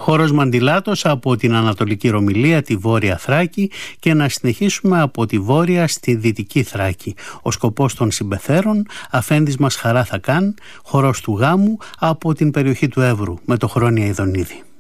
Χώρος Μαντιλάτος από την Ανατολική Ρωμυλία, τη Βόρεια Θράκη, και να συνεχίσουμε από τη Βόρεια στη Δυτική Θράκη. Ο σκοπός των συμπεθέρων, αφέντης μας Χαρά Θακάν, χορός του γάμου από την περιοχή του Εύρου με το Χρόνια Ιδονίδη.